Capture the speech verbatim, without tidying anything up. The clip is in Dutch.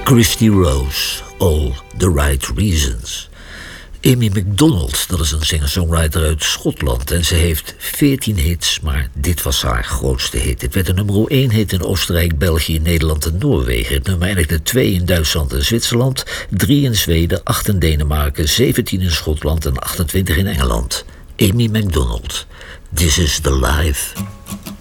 Christy Rose, All the Right Reasons. Amy Macdonald, dat is een singer-songwriter uit Schotland. En ze heeft veertien hits, maar dit was haar grootste hit. Het werd een nummer één hit in Oostenrijk, België, Nederland en Noorwegen. Het nummer eindigde twee in Duitsland en Zwitserland, drie in Zweden, acht in Denemarken, zeventien in Schotland en achtentwintig in Engeland. Amy Macdonald, This is the Life.